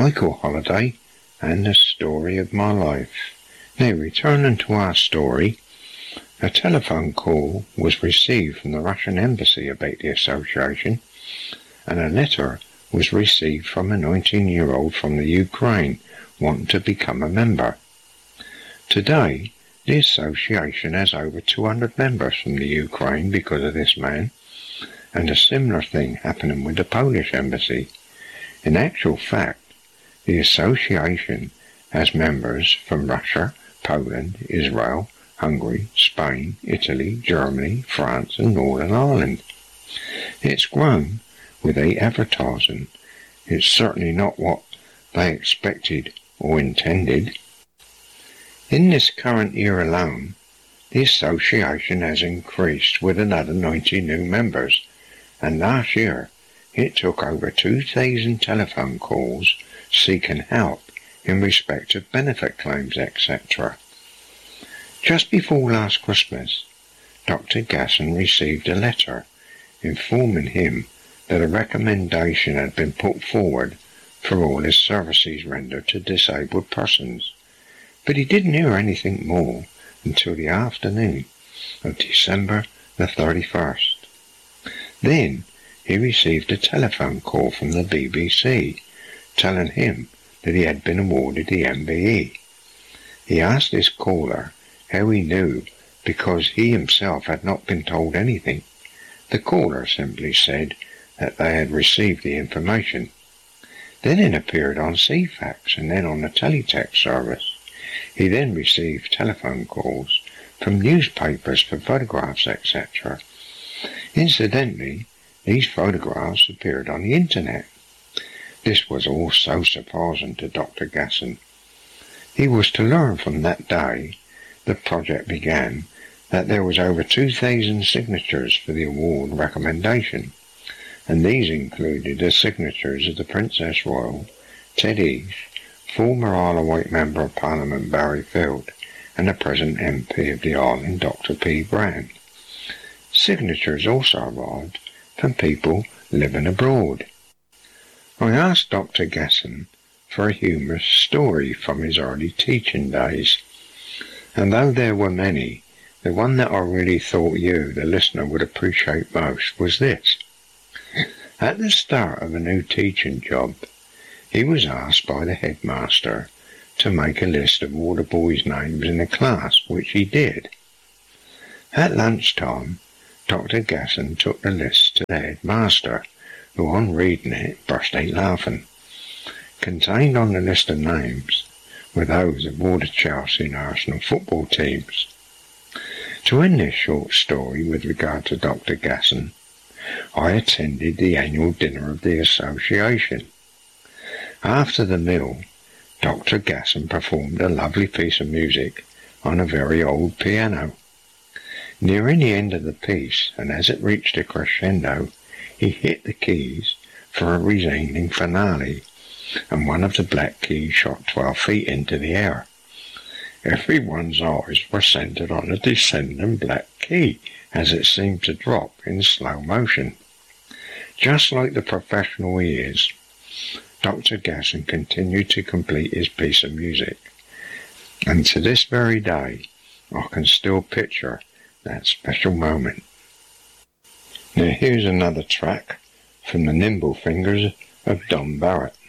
Michael Holiday and the story of my life. Now, returning to our story, a telephone call was received from the Russian embassy about the association, and a letter was received from a 19-year-old from the Ukraine wanting to become a member. Today, the association has over 200 members from the Ukraine because of this man, and a similar thing happening with the Polish embassy. In actual fact, the association has members from Russia, Poland, Israel, Hungary, Spain, Italy, Germany, France and Northern Ireland. It's grown without advertising. It's certainly not what they expected or intended. In this current year alone, the association has increased with another 90 new members, and last year it took over 2,000 telephone calls seeking help in respect of benefit claims, etc. Just before last Christmas, Dr. Gasson received a letter informing him that a recommendation had been put forward for all his services rendered to disabled persons, but he didn't hear anything more until the afternoon of December the 31st. Then he received a telephone call from the BBC telling him that he had been awarded the MBE. He asked his caller how he knew, because he himself had not been told anything. The caller simply said that they had received the information. Then it appeared on CFAX and then on the teletext service. He then received telephone calls from newspapers for photographs, etc. Incidentally, these photographs appeared on the internet. This was all so surprising to Dr. Gasson. He was to learn from that day the project began that there was over 2,000 signatures for the award recommendation, and these included the signatures of the Princess Royal, Ted Heath, former Isle of Wight Member of Parliament Barry Field, and the present MP of the island, Dr. P. Brand. Signatures also arrived from people living abroad. I asked Dr. Gasson for a humorous story from his early teaching days, and though there were many, the one that I really thought you, the listener, would appreciate most was this. At the start of a new teaching job, he was asked by the headmaster to make a list of all the boys' names in the class, which he did. At lunchtime, Dr. Gasson took the list to the headmaster, who on reading it burst out laughing. Contained on the list of names were those of all the Chelsea and Arsenal football teams. To end this short story with regard to Dr. Gasson, I attended the annual dinner of the association. After the meal, Dr. Gasson performed a lovely piece of music on a very old piano. Nearing the end of the piece, and as it reached a crescendo, he hit the keys for a resounding finale, and one of the black keys shot 12 feet into the air. Everyone's eyes were centered on the descending black key as it seemed to drop in slow motion. Just like the professional he is, Dr. Gasson continued to complete his piece of music, and to this very day I can still picture that special moment. Now here's another track from the nimble fingers of Don Barrett.